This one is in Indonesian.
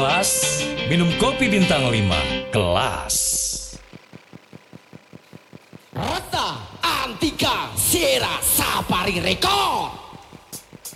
kelas, minum kopi bintang 5, kelas. Rata Antika Sera Sapari Rekod.